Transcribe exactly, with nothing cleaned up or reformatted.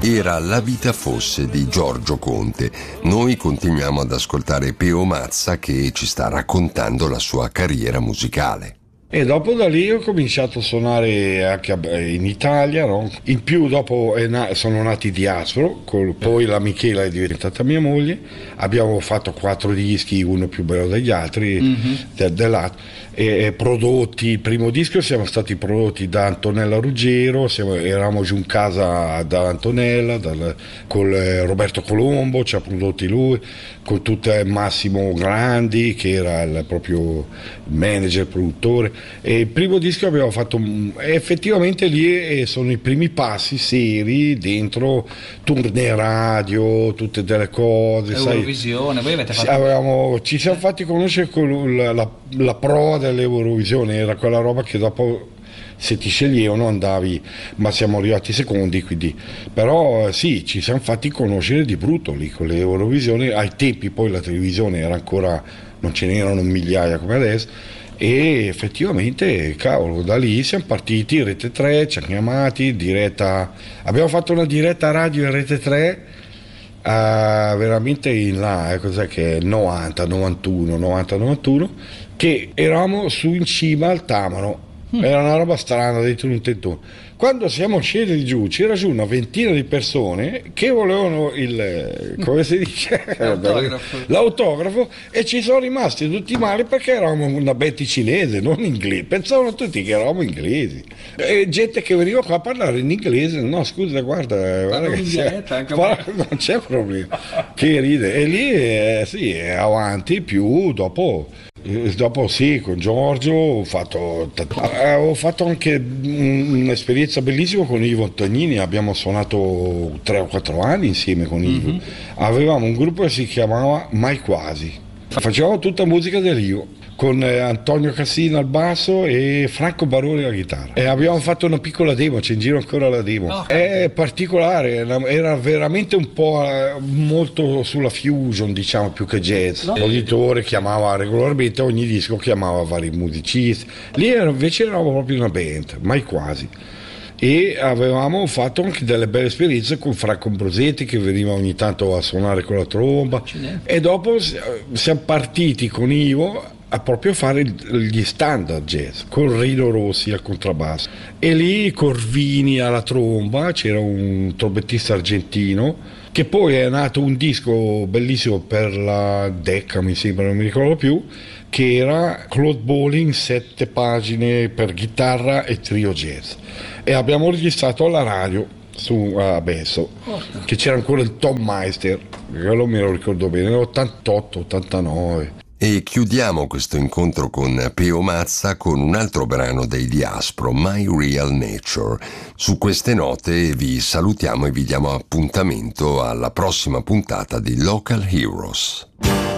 Era La vita fosse di Giorgio Conte. Noi continuiamo ad ascoltare Peo Mazza che ci sta raccontando la sua carriera musicale. E dopo da lì ho cominciato a suonare anche in Italia, no? In più dopo è na- sono nati Diaspro, col- poi la Michela è diventata mia moglie, abbiamo fatto quattro dischi, uno più bello degli altri, mm-hmm. de- dell'altro, e, e prodotti, il primo disco siamo stati prodotti da Antonella Ruggero, siamo, eravamo giù in casa da Antonella, dal, con eh, Roberto Colombo, ci ha prodotti lui, con tutto Massimo Grandi che era il proprio manager, produttore. E il primo disco abbiamo fatto effettivamente lì sono i primi passi seri dentro tournée radio, tutte delle cose, Eurovisione, sai, voi avete fatto... avevamo, ci siamo fatti conoscere con la, la, la pro dell'Eurovisione, era quella roba che dopo se ti sceglievano andavi, ma siamo arrivati secondi, quindi però sì, ci siamo fatti conoscere di brutto lì con l'Eurovisione. Ai tempi poi la televisione era ancora, non ce n'erano migliaia come adesso, e effettivamente cavolo, da lì siamo partiti, Rete tre ci hanno chiamati, diretta, abbiamo fatto una diretta radio in Rete tre uh, veramente in là, eh, cos'è che è, novanta, novantuno, novanta, novantuno, che eravamo su in cima al Tamaro. Era una roba strana dentro un tentone. Quando siamo scesi giù c'era giù una ventina di persone che volevano il, come si dice, l'autografo. l'autografo, e ci sono rimasti tutti male perché eravamo una Betty cinese, non inglese. Pensavano tutti che eravamo inglesi, e gente che veniva qua a parlare in inglese. No, scusa, guarda, guarda che c'è, parla, non c'è problema, che ride. E lì eh, sì, è avanti più dopo. Dopo sì, con Giorgio ho fatto, ho fatto anche un'esperienza bellissima con Ivo Antognini, abbiamo suonato tre o quattro anni insieme con Ivo, mm-hmm. Avevamo un gruppo che si chiamava Mai Quasi, facevamo tutta musica dell'Ivo, con Antonio Cassino al basso e Franco Baroni alla chitarra, e abbiamo fatto una piccola demo, c'è in giro ancora la demo. Oh, è particolare, era veramente un po' molto sulla fusion, diciamo, più che jazz. No. L'editore chiamava regolarmente, ogni disco chiamava vari musicisti, lì invece eravamo proprio una band, Mai Quasi. E avevamo fatto anche delle belle esperienze con Franco Ambrosetti che veniva ogni tanto a suonare con la tromba. E dopo siamo partiti con Ivo a proprio fare gli standard jazz con Rino Rossi al contrabbasso, e lì Corvini alla tromba, c'era un trombettista argentino, che poi è nato un disco bellissimo per la Decca, mi sembra, non mi ricordo più, che era Claude Bolling, sette pagine per chitarra e trio jazz, e abbiamo registrato alla radio su Abesso, oh. Che c'era ancora il Tom Meister, quello me lo ricordo bene, nell'ottantotto ottantanove. E chiudiamo questo incontro con Peo Mazza con un altro brano dei Diaspro, My Real Nature. Su queste note vi salutiamo e vi diamo appuntamento alla prossima puntata di Local Heroes.